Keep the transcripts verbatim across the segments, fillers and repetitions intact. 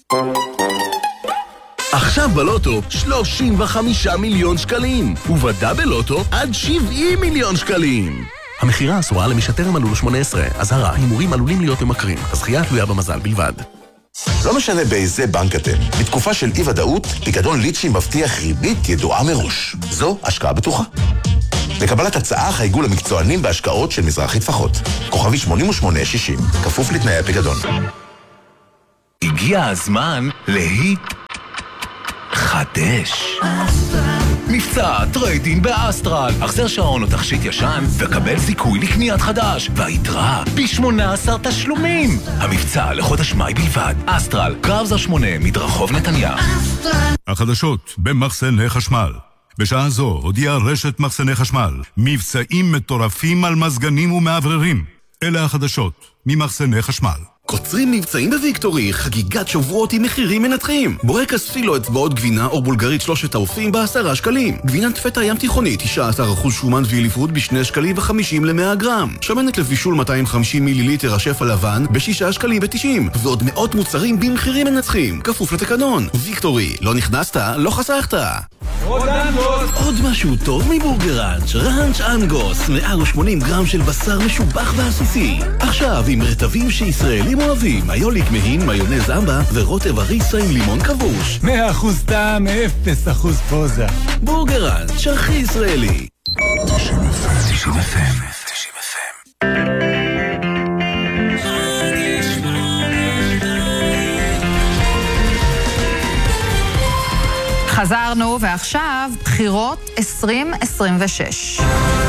עכשיו בלוטו שלושים וחמישה מיליון שקלים, ובדאבל לוטו עד שבעים מיליון שקלים. המחירה אסורה למי שטרם מלאו לו שמונה עשרה. אזהרה, הימורים עלולים להיות ממכרים. הזכייה תלויה במזל בלבד. לא משנה באיזה בנק אתם. בתקופה של אי ודאות, פיקדון ליצ'י מבטיח ריבית ידועה מראש. זו השקעה בטוחה. לקבלת הצעה חייגו למקצוענים בהשקעות של מזרחי טפחות. כוכבי שמונים ושמונה שישים, כפוף לתנאי הפיקדון. הגיע הזמן להיט חדש. מבצע טריידין באסטרל. החזר שעון או תכשיט ישן וקבל זיכוי לקניית חדש, והיתרה ב-שמונה עשר תשלומים. המבצע לחודש מאי בלבד. אסטרל, קראוזר שמונה, מדרחוב נתניה. החדשות במחסני חשמל. בשעה זו הודיעה רשת מחסני חשמל מבצעים מטורפים על מזגנים ומעבררים. אלה החדשות ממחסני חשמל. קוצרים מבצעים בוויקטורי, חגיגת שבועות עם מחירים מנתחים. בורקס פילו אצבעות גבינה או בולגרית שלושת האופים בעשרה שקלים. גבינת פטה ים תיכונית, תשעה עשר אחוז שומן ואילפות בשני שקלים וחמישים למאה גרם. שמנת לבישול מאתיים וחמישים מיליליטר השף הלבן בשישה שקלים ותשעים. ועוד מאות מוצרים במחירים מנצחים. כפוף לתקנון. ויקטורי, לא נכנסת, לא חסכת. עוד אנגוס! עוד משהו טוב מבורגראנץ', ראנץ' אנגוס, מאה ושמונים גרם של בשר משובח ועסיסי. עכשיו עם רטבים שישראלים אוהבים, היוליק מהין, מיונז אמבה ורוטב הריסה עם לימון כבוש. מאה אחוז טעם, אפס אחוז פוזה. בורגראנץ', הכי ישראלי. תשעים אף אם. חזרנו, ועכשיו בחירות עשרים עשרים ושש.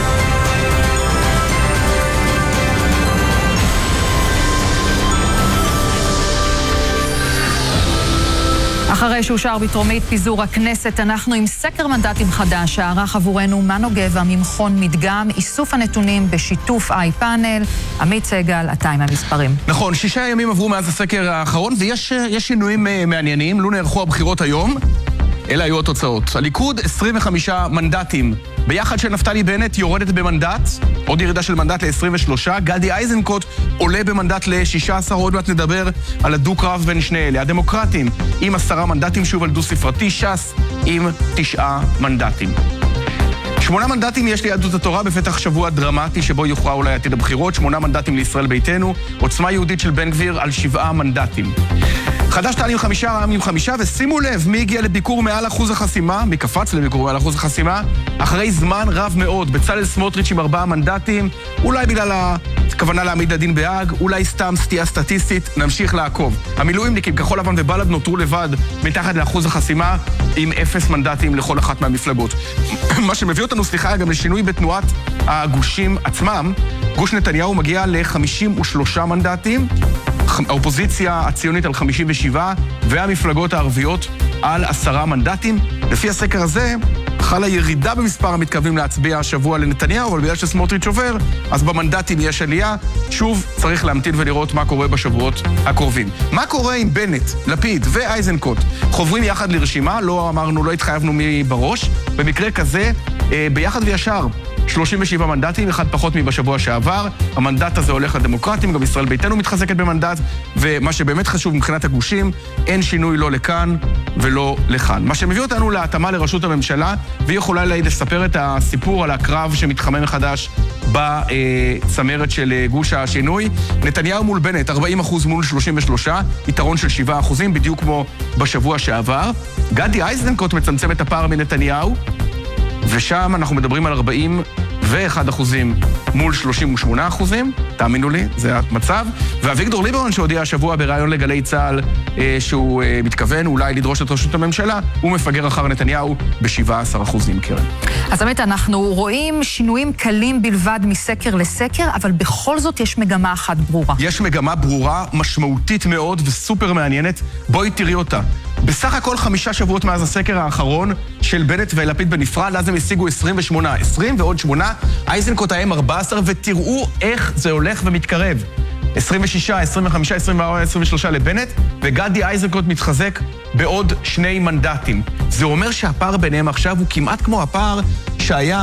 אחרי שאושר בטרומית פיזור הכנסת, אנחנו עם סקר מנדטים חדש שערך עבורנו מנו גבע ממכון מדגם, איסוף הנתונים בשיתוף איי פאנל. עמית סגל, אתה עם המספרים. נכון, שישה ימים עברו מאז הסקר האחרון, ויש שינויים מעניינים. לא נערכו הבחירות היום, אלה היו התוצאות. הליכוד עשרים וחמישה מנדטים. ביחד של נפתלי בנט יורדת במנדט, עוד ירידה של מנדט ל-עשרים ושלושה. גדי איזנקוט עולה במנדט ל-שישה עשר, עוד מעט נדבר על הדו-קרב בין שני אלה. הדמוקרטים עם עשרה מנדטים, שוב על דו-ספרתי, ש"ס עם תשעה מנדטים. שמונה מנדטים יש ליהדות התורה בפתח שבוע דרמטי שבו יוכרע אולי עתיד הבחירות. שמונה מנדטים לישראל ביתנו, עוצמה יהודית של בן גביר על שבעה מנדטים. חד"ש תע"ל עם חמישה, רע"מ עם חמישה, ושימו לב, מי הגיע לביקור מעל אחוז החסימה, מי קפץ לביקור מעל אחוז החסימה, אחרי זמן רב מאוד. בצלאל סמוטריץ' עם ארבעה מנדטים, אולי בגלל הכוונה להעמיד לדין בהאג, אולי סתם סטייה סטטיסטית, נמשיך לעקוב. המילואימניקים, כחול לבן ובל"ד נותרו לבד מתחת לאחוז החסימה, עם אפס מנדטים לכל אחת מהמפלגות. מה שמביא אותנו, סליחה, גם לשינוי בתנועת הגושים עצמם. גוש נתניהו מגיע ל-חמישים ושלושה מנדטים, האופוזיציה הציונית על חמישים ושבעה, והמפלגות הערביות על עשרה מנדטים. לפי הסקר הזה, חלה ירידה במספר המתכוונים להצביע השבוע לנתניהו, אבל בגלל שסמוטריץ' עובר, אז במנדטים יש עלייה. שוב, צריך להמתין ולראות מה קורה בשבועות הקרובים. מה קורה עם בנט, לפיד ואייזנקוט? חוברים יחד לרשימה, לא אמרנו, לא התחייבנו מי בראש. במקרה כזה, ביחד וישר, שלושים ושבעה מנדטים, אחד פחות מבשבוע שעבר. המנדט הזה הולך לדמוקרטים, גם ישראל ביתנו מתחזקת במנדט, ומה שבאמת חשוב מבחינת הגושים, אין שינוי לא לכאן ולא לכאן. מה שמביא אותנו להתאמה לראשות הממשלה, והיא יכולה לספר את הסיפור על הקרב שמתחמם מחדש בצמרת של גוש השינוי. נתניהו מול בנט, ארבעים אחוז מול שלושים ושלושה, יתרון של שבעה אחוזים, בדיוק כמו בשבוע שעבר. גדי איזנקוט מצמצם את הפער מנתניהו, ושם אנחנו מדברים על ארבעים ואחד אחוזים מול שלושים ושמונה אחוזים, תאמינו לי, זה המצב. ואביגדור ליברמן שהודיע השבוע בראיון לגלי צה"ל אה, שהוא אה, מתכוון אולי לדרוש את ראשות הממשלה, הוא מפגר אחר נתניהו ב-שבעה עשר אחוזים, קרן. אז באמת אנחנו רואים שינויים קלים בלבד מסקר לסקר, אבל בכל זאת יש מגמה אחת ברורה. יש מגמה ברורה, משמעותית מאוד וסופר מעניינת. בואי תראי אותה. בסך הכל חמישה שבועות מאז הסקר האחרון של בנט ולפיד בנפרד, אז הם השיגו עשרים ושמונה, עשרים ועוד שמונה, איזנקוט ההם ארבע עשרה, ותראו איך זה הולך ומתקרב. עשרים ושישה, עשרים וחמש, עשרים וארבע, עשרים ושלושה לבנט, וגדי איזנקוט מתחזק בעוד שני מנדטים. זה אומר שהפער ביניהם עכשיו הוא כמעט כמו הפער שהיה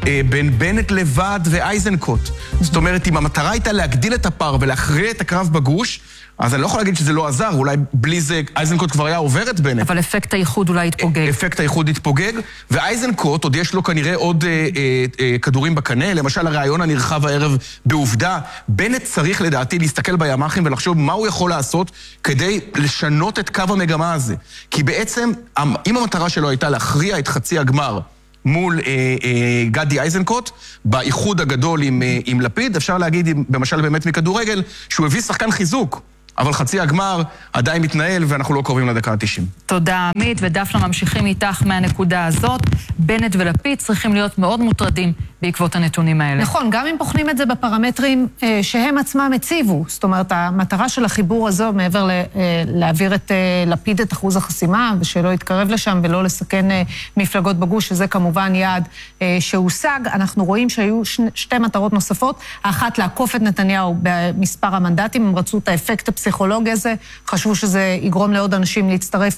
בין בנט לבד ואייזנקוט. זאת אומרת, אם המטרה הייתה להגדיל את הפער ולהכריע את הקרב בגוש, אז אני לא יכול להגיד שזה לא עזר, אולי בלי זה אייזנקוט כבר היה עובר את בנט. אבל אפקט הייחוד אולי התפוגג. אפקט הייחוד התפוגג, ואייזנקוט עוד יש לו כנראה עוד אה, אה, אה, כדורים בקנה, למשל הרעיון הנרחב הערב בעובדה, בנט צריך לדעתי להסתכל בימ"חים ולחשוב מה הוא יכול לעשות כדי לשנות את קו המגמה הזה. כי בעצם, אם המטרה שלו הייתה להכריע את חצי הגמר, מול אה, אה, גדי אייזנקוט, באיחוד הגדול עם, אה, עם לפיד, אפשר להגיד, במשל באמת מכדורגל, שהוא הביא שחקן חיזוק, אבל חצי הגמר עדיין מתנהל, ואנחנו לא קרובים לדקה ה-תשעים. תודה, עמית, ודפנה ממשיכים איתך מהנקודה הזאת. בנט ולפיד צריכים להיות מאוד מוטרדים בעקבות הנתונים האלה. נכון, גם אם בוחנים את זה בפרמטרים אה, שהם עצמם הציבו. זאת אומרת, המטרה של החיבור הזו, מעבר ל, אה, להעביר את אה, לפיד את אחוז החסימה, ושלא יתקרב לשם ולא לסכן אה, מפלגות בגוש, שזה כמובן יעד אה, שהושג. אנחנו רואים שהיו ש, שתי מטרות נוספות. האחת, לעקוף את נתניהו במספר המנדטים. הם רצו את האפקט הפסיכולוגי הזה, חשבו שזה יגרום לעוד אנשים להצטרף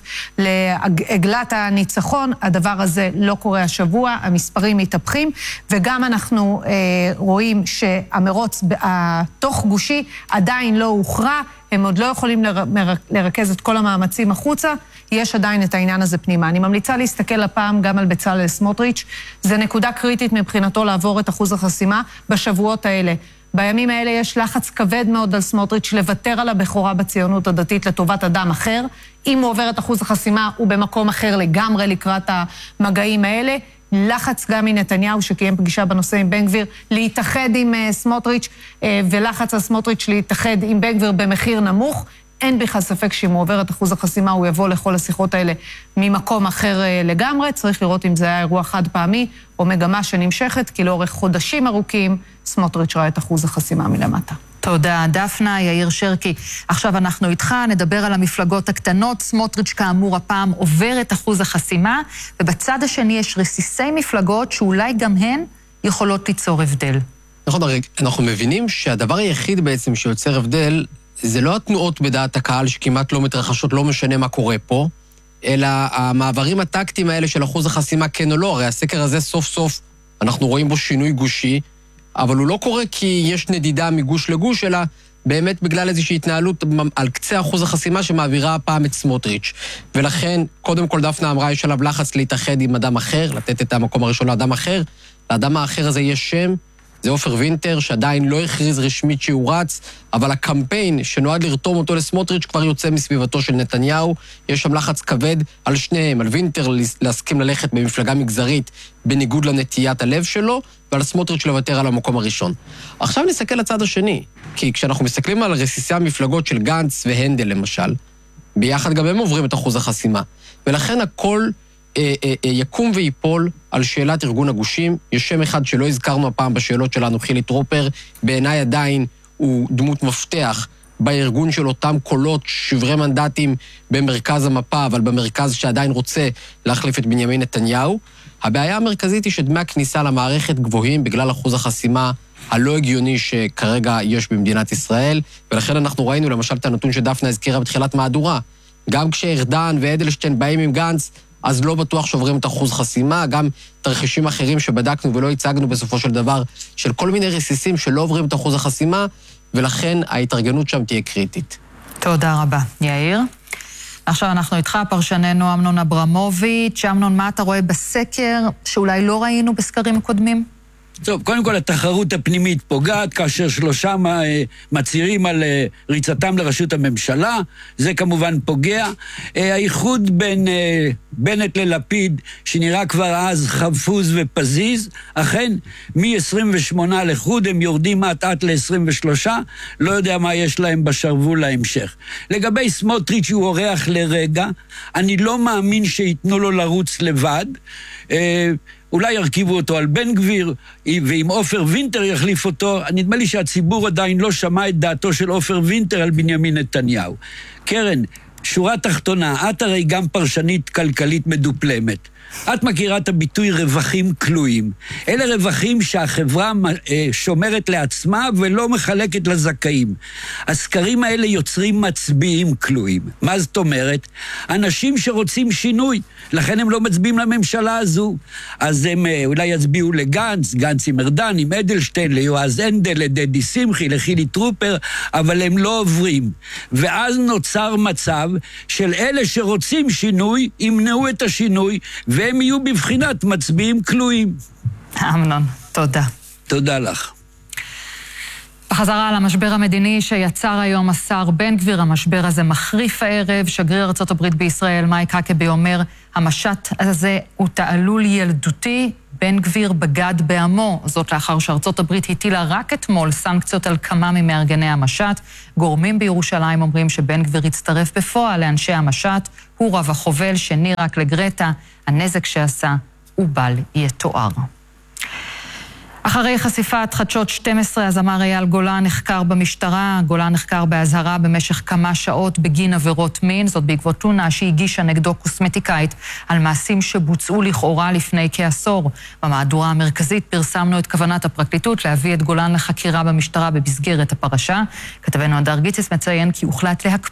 לעגלת הניצחון. הדבר הזה לא קורה השבוע, המספרים מתהפכים, וגם גם אנחנו אה, רואים שהמרוץ התוך גושי עדיין לא הוכרע, הם עוד לא יכולים לר, לרכז את כל המאמצים החוצה, יש עדיין את העניין הזה פנימה. אני ממליצה להסתכל הפעם גם על בצלאל סמוטריץ', זה נקודה קריטית מבחינתו לעבור את אחוז החסימה בשבועות האלה. בימים האלה יש לחץ כבד מאוד על סמוטריץ' לוותר על הבכורה בציונות הדתית לטובת אדם אחר. אם הוא עובר את אחוז החסימה, הוא במקום אחר לגמרי לקראת המגעים האלה. לחץ גם מנתניהו שקיים פגישה בנושא עם בן גביר, להתאחד עם uh, סמוטריץ' uh, ולחץ על סמוטריץ' להתאחד עם בן גביר במחיר נמוך. אין בכלל ספק שאם הוא עובר את אחוז החסימה, הוא יבוא לכל השיחות האלה ממקום אחר uh, לגמרי. צריך לראות אם זה היה אירוע חד פעמי או מגמה שנמשכת, כי לאורך חודשים ארוכים סמוטריץ' ראה את אחוז החסימה מלמטה. תודה, דפנה, יאיר שרקי. עכשיו אנחנו איתך, נדבר על המפלגות הקטנות. סמוטריץ' כאמור הפעם עובר את אחוז החסימה, ובצד השני יש רסיסי מפלגות שאולי גם הן יכולות ליצור הבדל. נכון, אנחנו מבינים שהדבר היחיד בעצם שיוצר הבדל, זה לא התנועות בדעת הקהל שכמעט לא מתרחשות, לא משנה מה קורה פה, אלא המעברים הטקטיים האלה של אחוז החסימה כן או לא. הרי הסקר הזה סוף סוף, אנחנו רואים בו שינוי גושי, אבל הוא לא קורה כי יש נדידה מגוש לגוש, אלא באמת בגלל איזושהי התנהלות על קצה אחוז החסימה שמעבירה הפעם את סמוטריץ'. ולכן, קודם כל דפנה אמרה, יש עליו לחץ להתאחד עם אדם אחר, לתת את המקום הראשון לאדם אחר. לאדם האחר הזה יש שם, זה עופר וינטר, שעדיין לא הכריז רשמית שהוא רץ, אבל הקמפיין שנועד לרתום אותו לסמוטריץ' כבר יוצא מסביבתו של נתניהו. יש שם לחץ כבד על שניהם, על וינטר להסכים ללכת במפלגה מגזרית בניגוד לנטיית הלב שלו, ועל סמוטריץ' לוותר על המקום הראשון. עכשיו נסתכל לצד השני, כי כשאנחנו מסתכלים על רסיסי המפלגות של גנץ והנדל למשל, ביחד גם הם עוברים את אחוז החסימה, ולכן הכל אה, אה, אה, יקום ויפול על שאלת ארגון הגושים. יש שם אחד שלא הזכרנו הפעם בשאלות שלנו, חילי טרופר, בעיניי עדיין הוא דמות מפתח בארגון של אותם קולות, שברי מנדטים במרכז המפה, אבל במרכז שעדיין רוצה להחליף את בנימין נתניהו. הבעיה המרכזית היא שדמי הכניסה למערכת גבוהים בגלל אחוז החסימה הלא הגיוני שכרגע יש במדינת ישראל, ולכן אנחנו ראינו למשל את הנתון שדפנה הזכירה בתחילת מהדורה. גם כשארדן ואדלשטיין באים עם גנץ, אז לא בטוח שעוברים את אחוז חסימה, גם תרחישים אחרים שבדקנו ולא הצגנו בסופו של דבר, של כל מיני רסיסים שלא עוברים את אחוז החסימה, ולכן ההתארגנות שם תהיה קריטית. תודה רבה, יאיר. עכשיו אנחנו איתך, פרשננו אמנון אברמוביץ'. אמנון, מה אתה רואה בסקר שאולי לא ראינו בסקרים הקודמים? טוב, קודם כל התחרות הפנימית פוגעת, כאשר שלושה מצהירים על ריצתם לראשות הממשלה, זה כמובן פוגע. האיחוד בין בנט ללפיד, שנראה כבר אז חפוז ופזיז, אכן מ-עשרים ושמונה לחוד הם יורדים מעט מעט ל-עשרים ושלוש, לא יודע מה יש להם בשרוול להמשך. לגבי סמוטריץ' הוא אורח לרגע, אני לא מאמין שיתנו לו לרוץ לבד, אולי ירכיבו אותו על בן גביר, ואם עופר וינטר יחליף אותו, נדמה לי שהציבור עדיין לא שמע את דעתו של עופר וינטר על בנימין נתניהו. קרן, שורה תחתונה, את הרי גם פרשנית כלכלית מדופלמת. את מכירה את הביטוי רווחים כלואים. אלה רווחים שהחברה שומרת לעצמה ולא מחלקת לזכאים. הסקרים האלה יוצרים מצביעים כלואים. מה זאת אומרת? אנשים שרוצים שינוי, לכן הם לא מצביעים לממשלה הזו. אז הם אולי יצביעו לגנץ, גנץ עם ארדן, עם אדלשטיין, ליועז הנדל, לדדי שמחי, לחילי טרופר, אבל הם לא עוברים. ואז נוצר מצב של אלה שרוצים שינוי, ימנעו את השינוי, והם יהיו בבחינת מצביעים כלואים. אמנון, תודה. תודה לך. בחזרה על המשבר המדיני שיצר היום השר בן גביר, המשבר הזה מחריף הערב. שגריר ארצות הברית בישראל, מייק האקבי, אומר, המשט הזה הוא תעלול ילדותי, בן גביר בגד בעמו. זאת לאחר שארצות הברית הטילה רק אתמול סנקציות על כמה ממארגני המשט. גורמים בירושלים אומרים שבן גביר הצטרף בפועל לאנשי המשט, הוא רב החובל שני רק לגרטה, הנזק שעשה הוא בל יתואר. אחרי חשיפת חדשות שתים עשרה, הזמר אייל גולן נחקר במשטרה. גולן נחקר בהזהרה במשך כמה שעות בגין עבירות מין, זאת בעקבות תלונה שהגישה נגדו קוסמטיקאית על מעשים שבוצעו לכאורה לפני כעשור. במהדורה המרכזית פרסמנו את כוונת הפרקליטות להביא את גולן לחקירה במשטרה במסגרת הפרשה. כתבנו הדר גיציס מציין כי הוחלט להקפיא